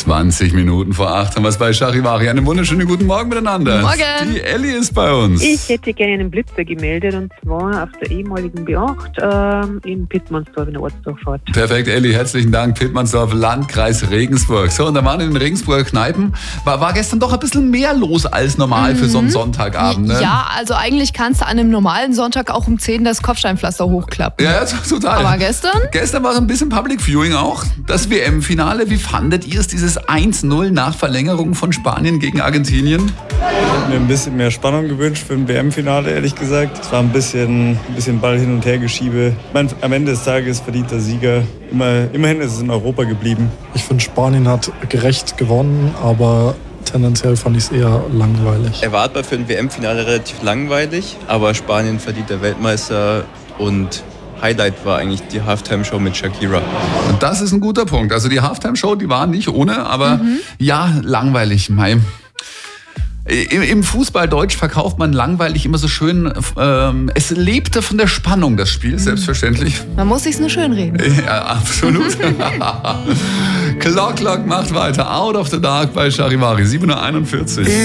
20 Minuten vor 8 haben wir es bei Charivari. Einen wunderschönen guten Morgen miteinander. Morgen. Die Elli ist bei uns. Ich hätte gerne einen Blitzer gemeldet, und zwar auf der ehemaligen B8 in Pittmannsdorf in der Ortsdurchfahrt. Perfekt, Elli, herzlichen Dank. Pittmannsdorf, Landkreis Regensburg. So, und da waren in den Regensburger Kneipen. War gestern doch ein bisschen mehr los als normal für so einen Sonntagabend, ne? Ja, also eigentlich kannst du an einem normalen Sonntag auch um 10 das Kopfsteinpflaster hochklappen. Ja, total. Aber gestern? Gestern war so ein bisschen Public Viewing auch. Das WM-Finale. Wie fandet ihr es, dieses 1-0 nach Verlängerung von Spanien gegen Argentinien? Ich hätte mir ein bisschen mehr Spannung gewünscht für ein WM-Finale, ehrlich gesagt. Es war ein bisschen Ball hin und her geschiebe. Ich meine, am Ende des Tages verdient der Sieger. Immerhin ist es in Europa geblieben. Ich finde, Spanien hat gerecht gewonnen, aber tendenziell fand ich es eher langweilig. Erwartbar für ein WM-Finale relativ langweilig, aber Spanien verdient der Weltmeister und Highlight war eigentlich die Halftime-Show mit Shakira. Und das ist ein guter Punkt. Also die Halftime-Show, die war nicht ohne, aber ja, langweilig. Mei. Im Fußballdeutsch verkauft man langweilig immer so schön, es lebte von der Spannung, das Spiel, selbstverständlich. Man muss sich's nur schön reden. Ja, absolut. Clock macht weiter. Out of the Dark bei Charivari, 7:41 Uhr.